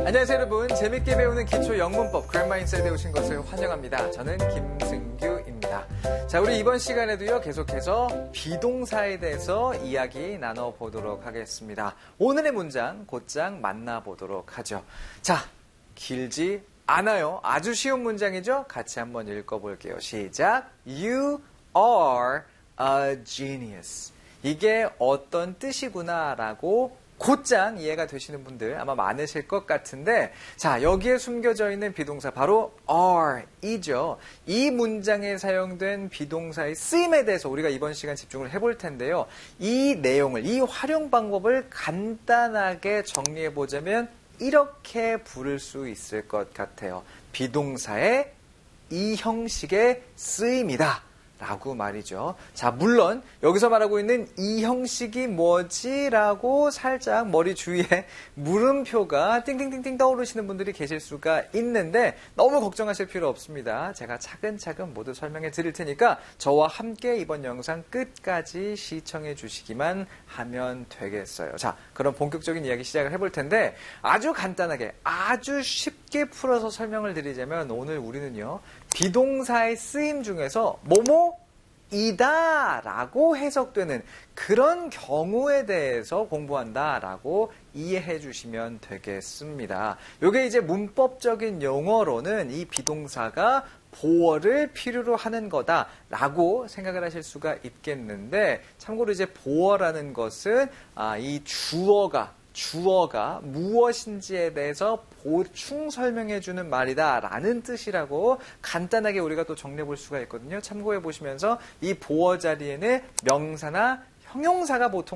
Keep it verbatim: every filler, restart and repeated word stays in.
안녕하세요 여러분. 재밌게 배우는 기초 영문법 그래머 인사이드에 오신 것을 환영합니다. 저는 김승규입니다. 자, 우리 이번 시간에도요 계속해서 비동사에 대해서 이야기 나눠보도록 하겠습니다. 오늘의 문장 곧장 만나보도록 하죠. 자, 길지 않아요. 아주 쉬운 문장이죠. 같이 한번 읽어볼게요. 시작. You are a genius. 이게 어떤 뜻이구나 라고 곧장 이해가 되시는 분들 아마 많으실 것 같은데, 자, 여기에 숨겨져 있는 비동사 바로 are이죠. 이 문장에 사용된 비동사의 쓰임에 대해서 우리가 이번 시간 집중을 해볼 텐데요. 이 내용을, 이 활용 방법을 간단하게 정리해보자면 이렇게 부를 수 있을 것 같아요. 비동사의 이 형식의 쓰임이다 라고 말이죠. 자, 물론 여기서 말하고 있는 이 형식이 뭐지? 라고 살짝 머리 주위에 물음표가 띵띵띵띵 떠오르시는 분들이 계실 수가 있는데 너무 걱정하실 필요 없습니다. 제가 차근차근 모두 설명해 드릴 테니까 저와 함께 이번 영상 끝까지 시청해 주시기만 하면 되겠어요. 자, 그럼 본격적인 이야기 시작을 해볼 텐데 아주 간단하게 아주 쉽게 풀어서 설명을 드리자면 오늘 우리는요 비동사의 쓰임 중에서 뭐뭐 이다 라고 해석되는 그런 경우에 대해서 공부한다 라고 이해해 주시면 되겠습니다. 이게 이제 문법적인 용어로는 이 비동사가 보어를 필요로 하는 거다 라고 생각을 하실 수가 있겠는데, 참고로 이제 보어라는 것은 아, 이 주어가 주어가 무엇인지에 대해서 보충 설명해주는 말이다 라는 뜻이라고 간단하게 우리가 또 정리해 볼 수가 있거든요. 참고해 보시면서 이 보어 자리에는 명사나 형용사가 보통